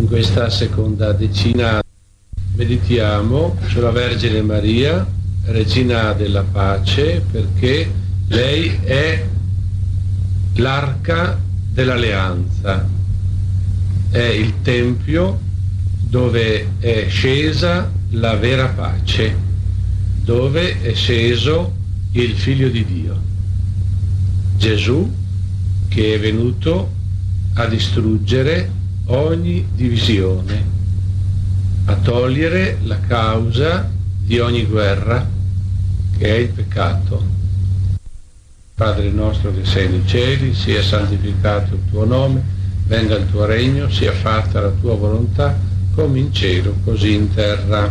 In questa seconda decina meditiamo sulla Vergine Maria, Regina della Pace, perché lei è l'arca dell'alleanza, è il tempio dove è scesa la vera pace, dove è sceso il Figlio di Dio, Gesù, che è venuto a distruggere ogni divisione, a togliere la causa di ogni guerra, che è il peccato. Padre nostro che sei nei cieli, sia santificato il tuo nome, venga il tuo regno, sia fatta la tua volontà, come in cielo, così in terra.